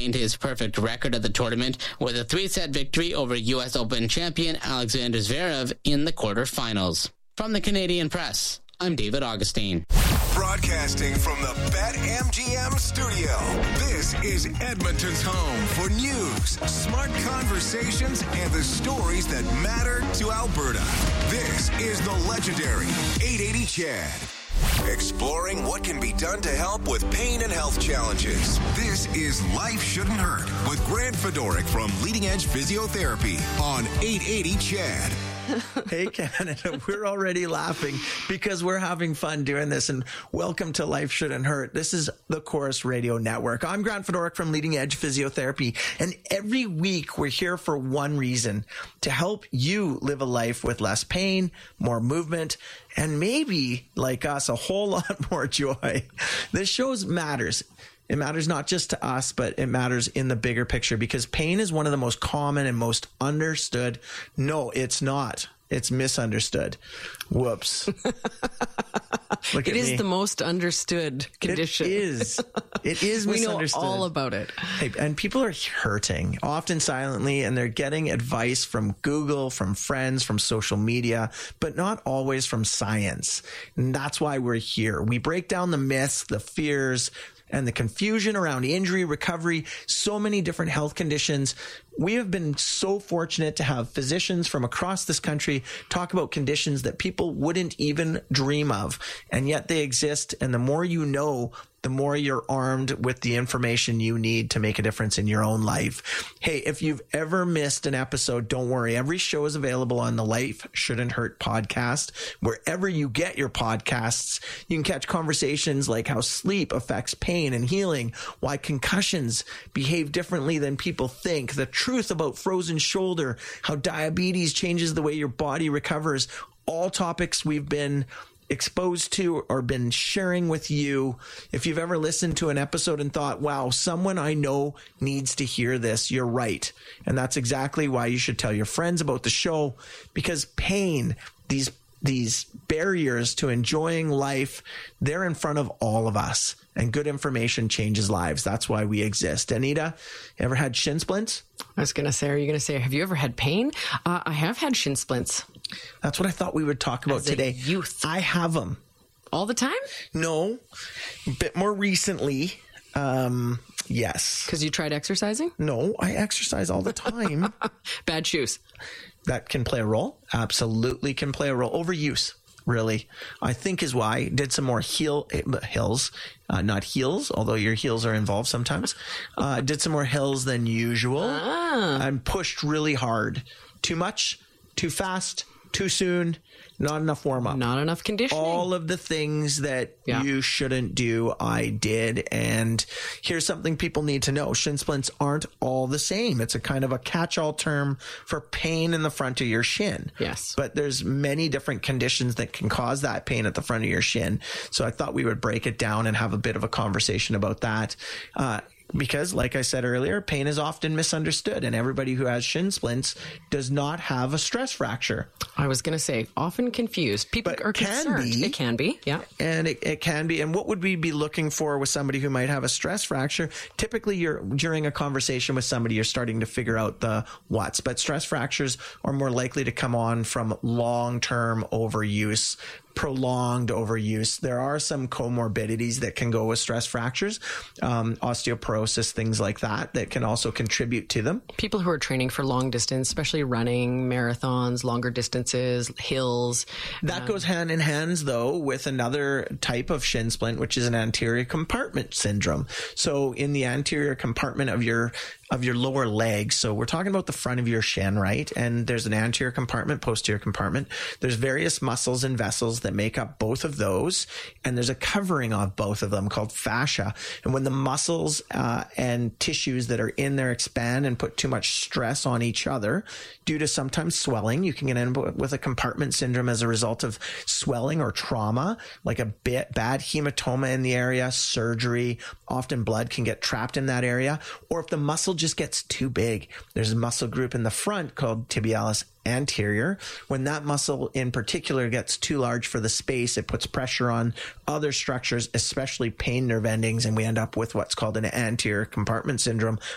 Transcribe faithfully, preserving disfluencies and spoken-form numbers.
maintained his perfect record at the tournament with a three-set victory over U S Open champion Alexander Zverev in the quarterfinals. From the Canadian Press, I'm David Augustine. Broadcasting from the BetMGM studio, this is Edmonton's home for news, smart conversations, and the stories that matter to Alberta. This is the legendary eight eighty Chad. Exploring what can be done to help with pain and health challenges. This is Life Shouldn't Hurt with Grant Fedoric from Leading Edge Physiotherapy on eight eighty Chad. Hey, Canada, we're already laughing because we're having fun doing this. And welcome to Life Shouldn't Hurt. This is the Chorus Radio Network. I'm Grant Fedoric from Leading Edge Physiotherapy. And every week we're here for one reason, to help you live a life with less pain, more movement, and maybe, like us, a whole lot more joy. This show matters. It matters not just to us, but it matters in the bigger picture, because pain is one of the most common and most understood. No, it's not. It's misunderstood. Whoops. Look It at is me. the most understood condition. It is. It is We know misunderstood. all about it. Hey, and people are hurting, often silently, and they're getting advice from Google, from friends, from social media, but not always from science. And that's why we're here. We break down the myths, the fears, and the confusion around injury, recovery, so many different health conditions. We have been so fortunate to have physicians from across this country talk about conditions that people wouldn't even dream of, and yet they exist. And the more you know, the more you're armed with the information you need to make a difference in your own life. Hey, if you've ever missed an episode, don't worry. Every show is available on the Life Shouldn't Hurt podcast. Wherever you get your podcasts, you can catch conversations like how sleep affects pain and healing, why concussions behave differently than people think, the truth about frozen shoulder, how diabetes changes the way your body recovers. All topics we've been exposed to or been sharing with you. If you've ever listened to an episode and thought, wow, someone I know needs to hear this, you're right. And that's exactly why you should tell your friends about the show, because pain, these these barriers to enjoying life, they're in front of all of us, and good information changes lives. That's why we exist. Anita, ever had shin splints? I was going to say, are you going to say, have you ever had pain? Uh, I have had shin splints. That's what I thought we would talk about As a today. youth. I have them. All the time? No, a bit more recently. Um, yes. Because you tried exercising? No, I exercise all the time. Bad shoes. That can play a role. Absolutely can play a role. Overuse, really, I think is why. Did some more heel hills, uh, not heels, although your heels are involved sometimes. Uh, did some more hills than usual. Ah. And pushed really hard. Too much, too fast, too soon, not enough warm up. Not enough conditioning. All of the things that Yeah. you shouldn't do, I did. And here's something people need to know. Shin splints aren't all the same. It's a kind of a catch-all term for pain in the front of your shin. Yes. But there's many different conditions that can cause that pain at the front of your shin. So I thought we would break it down and have a bit of a conversation about that. Uh, Because, like I said earlier, pain is often misunderstood, and everybody who has shin splints does not have a stress fracture. I was going to say, often confused. People But are can concerned. be. It can be, yeah. And it, it can be. And what would we be looking for with somebody who might have a stress fracture? Typically, you're during a conversation with somebody, you're starting to figure out the what's. But stress fractures are more likely to come on from long-term overuse, prolonged overuse. There are some comorbidities that can go with stress fractures, um, osteoporosis, things like that, that can also contribute to them. People who are training for long distance, especially running, marathons, longer distances, hills. That um, goes hand in hand, though, with another type of shin splint, which is an anterior compartment syndrome. So in the anterior compartment of your of your lower leg. So we're talking about the front of your shin, right? And there's an anterior compartment, posterior compartment. There's various muscles and vessels that make up both of those. And there's a covering of both of them called fascia. And when the muscles uh, and tissues that are in there expand and put too much stress on each other due to sometimes swelling, you can get in with a compartment syndrome as a result of swelling or trauma, like a bit bad hematoma in the area, surgery. Often blood can get trapped in that area. Or if the muscle just gets too big, there's a muscle group in the front called tibialis anterior. When that muscle in particular gets too large for the space, it puts pressure on other structures, especially pain nerve endings, and we end up with what's called an anterior compartment syndrome,